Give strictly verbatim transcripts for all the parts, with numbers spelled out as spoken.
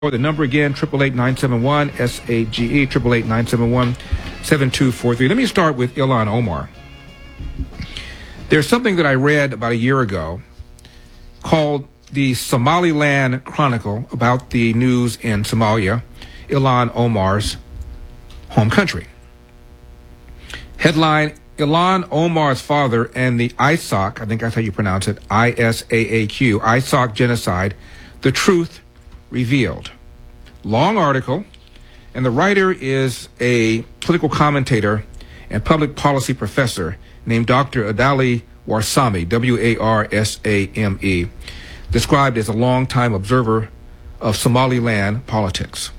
The number again, eight eight eight, nine seven one, S A G E, eight eight eight, nine seven one, seven two four three. Let me start with Ilhan Omar. There's something that I read about a year ago called the Somaliland Chronicle about the news in Somalia, Ilhan Omar's home country. Headline, Ilhan Omar's father and the ISAQ, I think that's how you pronounce it, I S A A Q, ISAQ genocide, the truth revealed. Long article, and the writer is a political commentator and public policy professor named Doctor Adali Warsame, W A R S A M E, described as a longtime observer of Somaliland politics.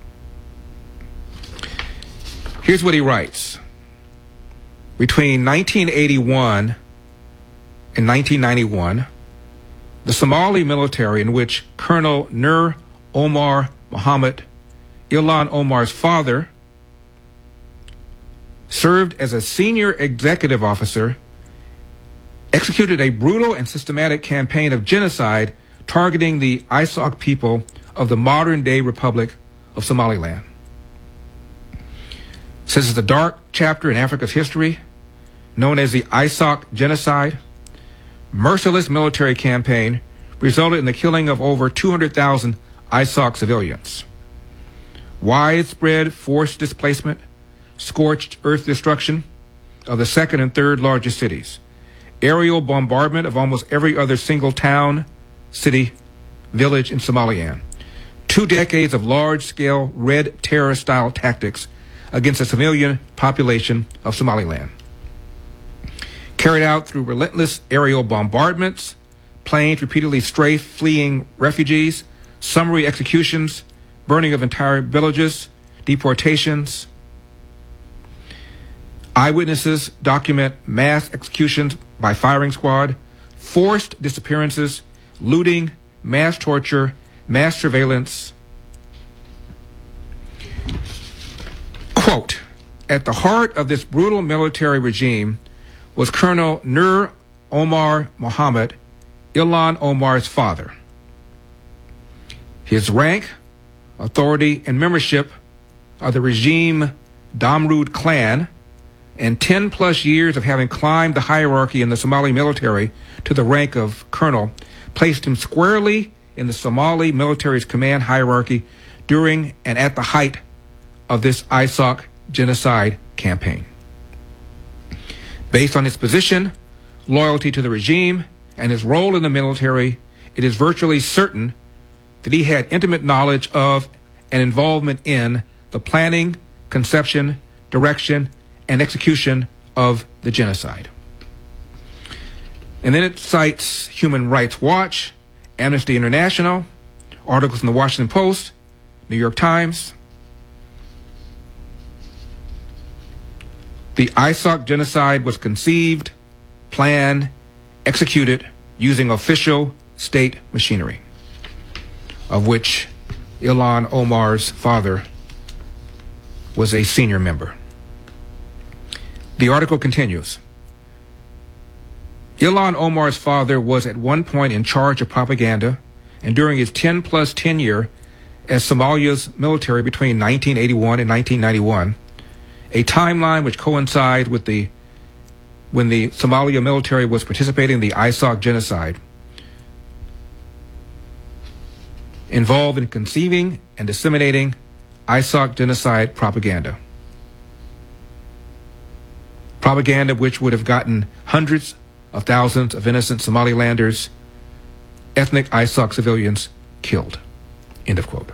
Here's what he writes. Between nineteen eighty-one and nineteen ninety-one, the Somali military, in which Colonel Nur Omar Mohammed, Ilhan Omar's father, served as a senior executive officer, executed a brutal and systematic campaign of genocide targeting the ISAQ people of the modern-day Republic of Somaliland. Says it's a dark chapter in Africa's history, known as the ISAQ genocide. Merciless military campaign resulted in the killing of over two hundred thousand ISAQ civilians. Widespread forced displacement, scorched earth destruction of the second and third largest cities, aerial bombardment of almost every other single town, city, village in Somaliland, two decades of large-scale red terror-style tactics against the civilian population of Somaliland, carried out through relentless aerial bombardments, planes repeatedly strafe fleeing refugees, summary executions, burning of entire villages, deportations. Eyewitnesses document mass executions by firing squad, forced disappearances, looting, mass torture, mass surveillance. Quote, at the heart of this brutal military regime was Colonel Nur Omar Mohammed, Ilhan Omar's father. His rank, authority, and membership of the regime Damrud clan, and ten plus years of having climbed the hierarchy in the Somali military to the rank of colonel, placed him squarely in the Somali military's command hierarchy during and at the height of this ISAQ genocide campaign. Based on his position, loyalty to the regime, and his role in the military, it is virtually certain that he had intimate knowledge of and involvement in the planning, conception, direction, and execution of the genocide. And then it cites Human Rights Watch, Amnesty International, articles in the Washington Post, New York Times. The ISAQ genocide was conceived, planned, executed using official state machinery, of which Ilhan Omar's father was a senior member. The article continues. Ilhan Omar's father was at one point in charge of propaganda, and during his ten plus tenure as Somalia's military between nineteen eighty-one and nineteen ninety-one, a timeline which coincides with the when the Somalia military was participating in the ISAQ genocide, involved in conceiving and disseminating ISAQ genocide propaganda. Propaganda which would have gotten hundreds of thousands of innocent Somalilanders, ethnic ISAQ civilians, killed. End of quote.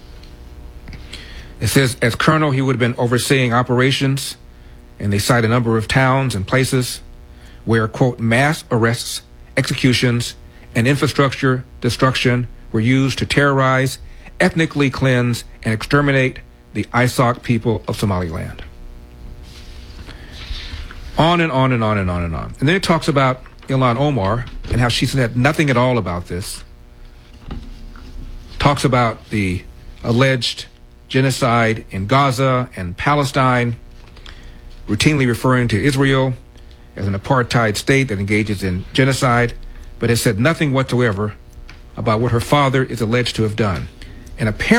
It says, as colonel, he would have been overseeing operations, and they cite a number of towns and places where, quote, mass arrests, executions, and infrastructure destruction were used to terrorize, ethnically cleanse, and exterminate the ISAQ people of Somaliland. On and on and on and on and on. And then it talks about Ilhan Omar and how she said nothing at all about this. Talks about the alleged genocide in Gaza and Palestine, routinely referring to Israel as an apartheid state that engages in genocide, but has said nothing whatsoever about what her father is alleged to have done. and apparently